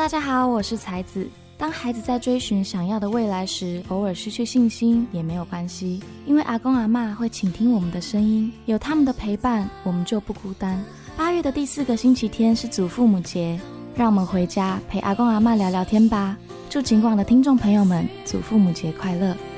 大家好，我是才子。当孩子在追寻想要的未来时，偶尔失去信心也没有关系，因为阿公阿嬷会倾听我们的声音，有他们的陪伴，我们就不孤单。8月的第4个星期天是祖父母节，让我们回家陪阿公阿嬷聊聊天吧。祝景广的听众朋友们祖父母节快乐。